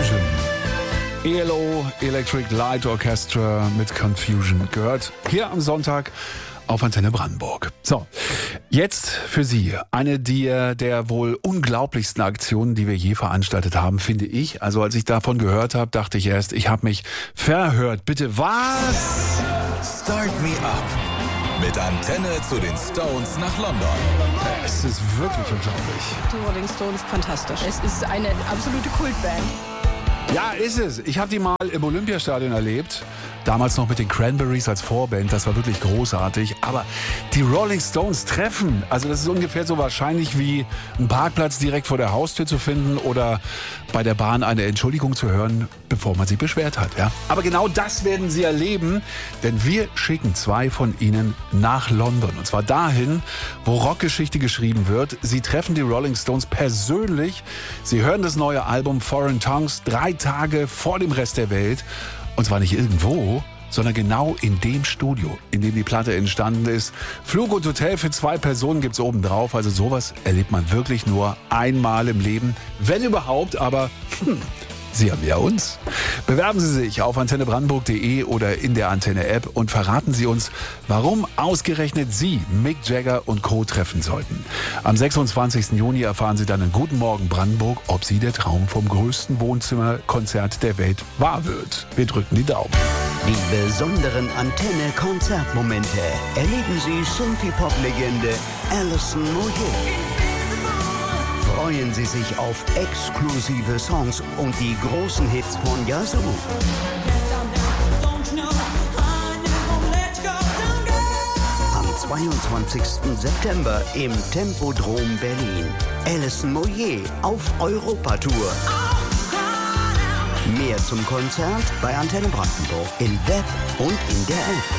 Confusion. ELO, Electric Light Orchestra mit Confusion gehört hier am Sonntag auf Antenne Brandenburg. So, jetzt für Sie eine der wohl unglaublichsten Aktionen, die wir je veranstaltet haben, finde ich. Also als ich davon gehört habe, dachte ich erst, ich habe mich verhört. Bitte was? Start Me Up. Mit Antenne zu den Stones nach London. Es ist wirklich unglaublich. Die Rolling Stones, fantastisch. Es ist eine absolute Kultband. Ja, ist es. Ich habe die mal im Olympiastadion erlebt. Damals noch mit den Cranberries als Vorband. Das war wirklich großartig. Aber die Rolling Stones treffen, also das ist ungefähr so wahrscheinlich wie einen Parkplatz direkt vor der Haustür zu finden oder bei der Bahn eine Entschuldigung zu hören, bevor man sich beschwert hat. Ja? Aber genau das werden Sie erleben, denn wir schicken 2 von Ihnen nach London. Und zwar dahin, wo Rockgeschichte geschrieben wird. Sie treffen die Rolling Stones persönlich. Sie hören das neue Album Foreign Tongues 3 Tage vor dem Rest der Welt. Und zwar nicht irgendwo, sondern genau in dem Studio, in dem die Platte entstanden ist. Flug und Hotel für 2 Personen gibt's oben drauf. Also sowas erlebt man wirklich nur einmal im Leben. Wenn überhaupt, aber Sie haben ja uns. Bewerben Sie sich auf antennebrandenburg.de oder in der Antenne-App und verraten Sie uns, warum ausgerechnet Sie Mick Jagger und Co. treffen sollten. Am 26. Juni erfahren Sie dann in Guten Morgen Brandenburg, ob Sie der Traum vom größten Wohnzimmerkonzert der Welt wahr wird. Wir drücken die Daumen. Die besonderen Antenne-Konzertmomente erleben Sie Synthie-Pop-Legende Alison Moyet. Freuen Sie sich auf exklusive Songs und die großen Hits von Yazoo. Am 22. September im Tempodrom Berlin. Alison Moyet auf Europatour. Mehr zum Konzert bei Antenne Brandenburg im Web und in der App.